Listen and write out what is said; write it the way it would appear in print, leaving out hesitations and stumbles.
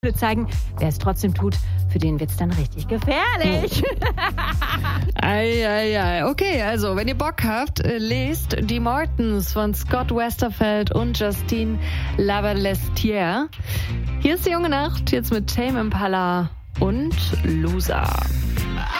zeigen. Wer es trotzdem tut, für den wird's dann richtig gefährlich. Ei. Okay, also, wenn ihr Bock habt, lest Die Mortons von Scott Westerfeld und Justine Lavalestière. Hier ist die junge Nacht, jetzt mit Tame Impala und Loser.